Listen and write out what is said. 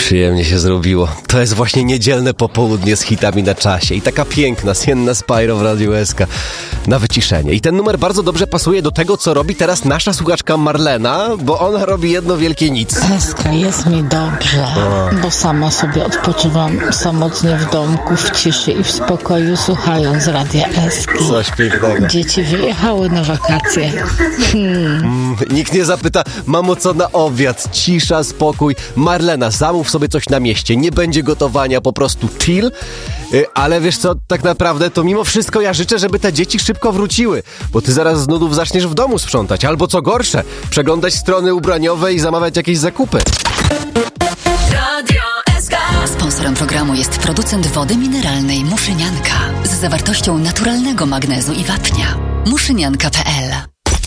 Przyjemnie się zrobiło. To jest właśnie niedzielne popołudnie z hitami na czasie. I taka piękna, Sienna Spyro w Radiu SK na wyciszenie. I ten numer bardzo dobrze pasuje do tego, co robi teraz nasza słuchaczka Marlena, bo ona robi jedno wielkie nic. Eska, jest mi dobrze, bo sama sobie odpoczywam samotnie w domku, w ciszy i w spokoju, słuchając Radia Eski. Coś pięknego. Dzieci wyjechały na wakacje. Nikt nie zapyta, mamo, co na obiad? Cisza, spokój. Marlena, zamów sobie coś na mieście. Nie będzie gotowania, po prostu chill. Ale wiesz co, tak naprawdę to mimo wszystko ja życzę, żeby te dzieci szybko wróciły, bo ty zaraz z nudów zaczniesz w domu sprzątać. Albo co gorsze, przeglądać strony ubraniowe i zamawiać jakieś zakupy. Sponsorem programu jest producent wody mineralnej Muszynianka z zawartością naturalnego magnezu i wapnia. Muszynianka.pl